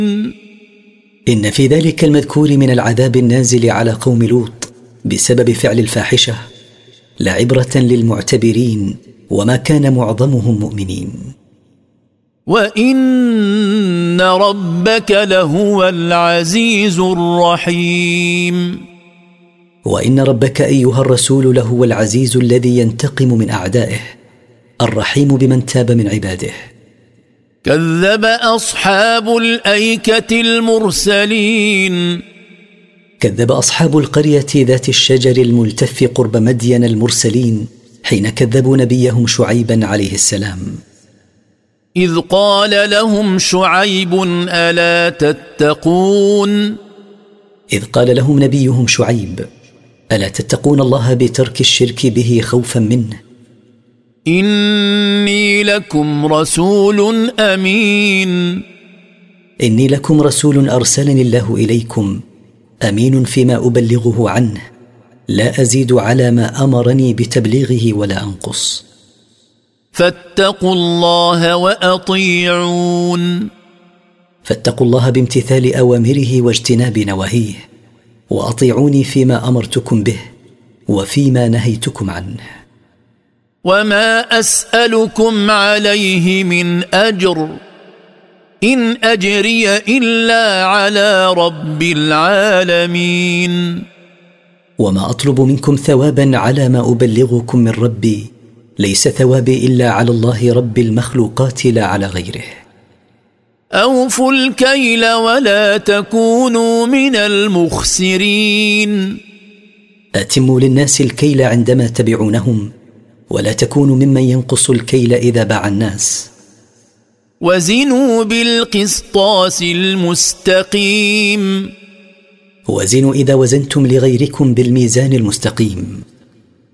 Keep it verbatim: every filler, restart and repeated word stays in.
إن في ذلك المذكور من العذاب النازل على قوم لوط بسبب فعل الفاحشة لعبرة للمعتبرين، وما كان معظمهم مؤمنين. وإن ربك لهو العزيز الرحيم. وإن ربك أيها الرسول لهو العزيز الذي ينتقم من أعدائه، الرحيم بمن تاب من عباده. كذب أصحاب الأيكة المرسلين. كذب أصحاب القرية ذات الشجر الملتف قرب مدين المرسلين حين كذبوا نبيهم شعيبا عليه السلام. إذ قال لهم شعيب ألا تتقون. إذ قال لهم نبيهم شعيب ألا تتقون الله بترك الشرك به خوفا منه. إني لكم رسول أمين. إني لكم رسول أرسلني الله إليكم أمين فيما أبلغه عنه، لا أزيد على ما أمرني بتبليغه ولا أنقص. فاتقوا الله وأطيعون. فاتقوا الله بامتثال أوامره واجتناب نواهيه، وأطيعوني فيما أمرتكم به وفيما نهيتكم عنه. وما أسألكم عليه من أجر إن أجري إلا على رب العالمين. وما أطلب منكم ثوابا على ما أبلغكم من ربي، ليس ثوابي إلا على الله رب المخلوقات لا على غيره. أوفوا الكيل ولا تكونوا من المخسرين. أتموا للناس الكيل عندما تبيعونهم، ولا تكونوا ممن ينقص الكيل إذا باع الناس. وزنوا بالقسطاس المستقيم. وزنوا إذا وزنتم لغيركم بالميزان المستقيم.